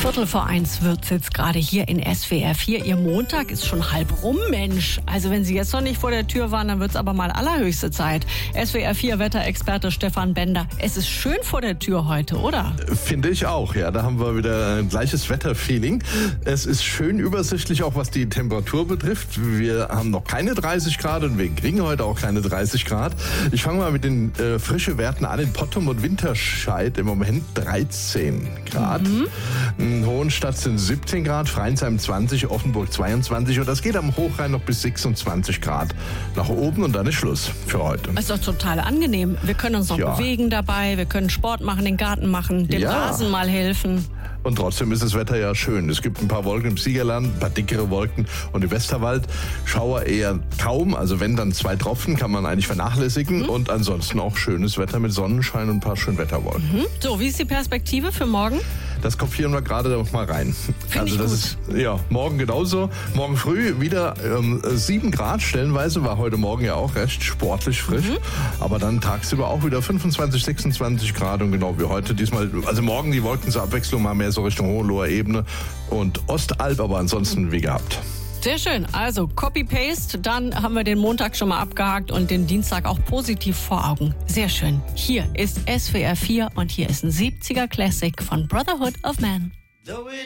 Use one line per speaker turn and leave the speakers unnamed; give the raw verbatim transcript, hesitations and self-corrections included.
Viertel vor eins wird's jetzt gerade hier in S W R vier. Ihr Montag ist schon halb rum, Mensch. Also wenn Sie jetzt noch nicht vor der Tür waren, dann wird's aber mal allerhöchste Zeit. S W R vier Wetterexperte Stefan Bender. Es ist schön vor der Tür heute, oder?
Finde ich auch, ja. Da haben wir wieder ein gleiches Wetterfeeling. Es ist schön übersichtlich, auch was die Temperatur betrifft. Wir haben noch keine dreißig Grad und wir kriegen heute auch keine dreißig Grad. Ich fange mal mit den äh, frischen Werten an. In Pottum und Winterscheid im Moment dreizehn Grad. Mhm. In Hohenstadt sind siebzehn Grad, Freinsheim zwanzig, Offenburg zweiundzwanzig und das geht am Hochrhein noch bis sechsundzwanzig Grad nach oben und dann ist Schluss für heute.
Das ist doch total angenehm. Wir können uns noch ja. bewegen dabei, wir können Sport machen, den Garten machen, dem
ja.
Rasen mal helfen.
Und trotzdem ist das Wetter ja schön. Es gibt ein paar Wolken im Siegerland, ein paar dickere Wolken und im Westerwald Schauer eher kaum. Also wenn, dann zwei Tropfen, kann man eigentlich vernachlässigen. Mhm. Und ansonsten auch schönes Wetter mit Sonnenschein und ein paar Schönwetterwolken.
Mhm. So, wie ist die Perspektive für morgen?
Das kopieren wir gerade noch mal rein.
Find
also das
gut.
ist ja morgen genauso. Morgen früh wieder ähm, sieben Grad stellenweise, war heute Morgen ja auch recht sportlich frisch. Mhm. Aber dann tagsüber auch wieder fünfundzwanzig, sechsundzwanzig Grad und genau wie heute. Diesmal, also morgen die Wolken zur Abwechslung mal mehr so Richtung Hohenloher Ebene und Ostalb, aber ansonsten wie gehabt.
Sehr schön. Also Copy-Paste, dann haben wir den Montag schon mal abgehakt und den Dienstag auch positiv vor Augen. Sehr schön. Hier ist S W R vier und hier ist ein siebziger Classic von Brotherhood of Man.